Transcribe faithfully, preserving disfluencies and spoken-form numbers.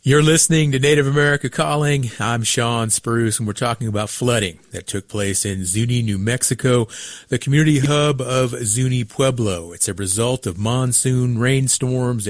You're listening to Native America Calling. I'm Sean Spruce, and we're talking about flooding that took place in Zuni, New Mexico, the community hub of Zuni Pueblo. It's a result of monsoon rainstorms